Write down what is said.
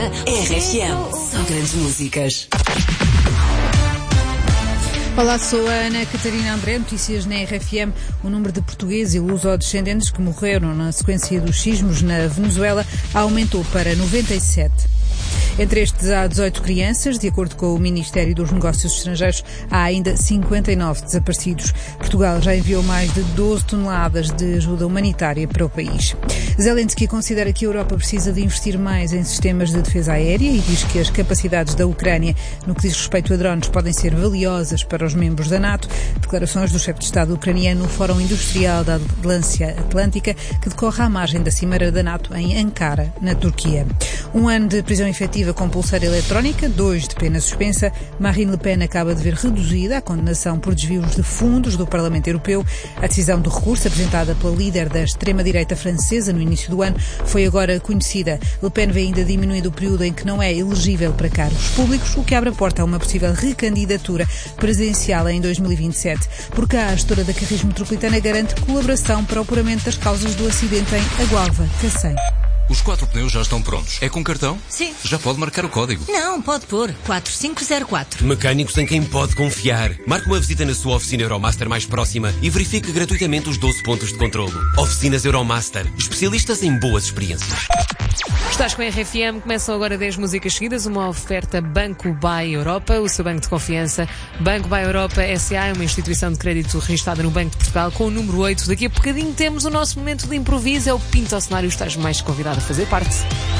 RFM, só grandes músicas. Olá, sou a Ana Catarina André. Notícias na RFM. O número de portugueses e lusodescendentes que morreram na sequência dos sismos na Venezuela aumentou para 97. Entre estes há 18 crianças. De acordo com o Ministério dos Negócios Estrangeiros, há ainda 59 desaparecidos. Portugal já enviou mais de 12 toneladas de ajuda humanitária para o país. Zelensky considera que a Europa precisa de investir mais em sistemas de defesa aérea e diz que as capacidades da Ucrânia no que diz respeito a drones podem ser valiosas para os membros da NATO. Declarações do chefe de Estado ucraniano no Fórum Industrial da Aliança Atlântica, que decorre à margem da cimeira da NATO em Ankara, na Turquia. 1 ano de prisão efetiva com pulseira eletrónica, 2 de pena suspensa. Marine Le Pen acaba de ver reduzida a condenação por desvios de fundos do Parlamento Europeu. A decisão do recurso, apresentada pela líder da extrema-direita francesa no início do ano, foi agora conhecida. Le Pen vê ainda diminuído o período em que não é elegível para cargos públicos, o que abre a porta a uma possível recandidatura presidencial em 2027. Por cá, a gestora da Carris Metropolitana garante colaboração para o apuramento das causas do acidente em Agualva, Cacém. Os 4 pneus já estão prontos. É com cartão? Sim. Já pode marcar o código. Não, pode pôr. 4504. Mecânicos em quem pode confiar. Marque uma visita na sua oficina Euromaster mais próxima e verifique gratuitamente os 12 pontos de controlo. Oficinas Euromaster. Especialistas em boas experiências. Estás com a RFM, começam agora 10 músicas seguidas, uma oferta Banco Buy Europa, o seu banco de confiança. Banco Buy Europa S.A. é uma instituição de crédito registrada no Banco de Portugal com o número 8. Daqui a bocadinho temos o nosso momento de improviso, é o Pinto ao Cenário, estás mais convidado a fazer parte.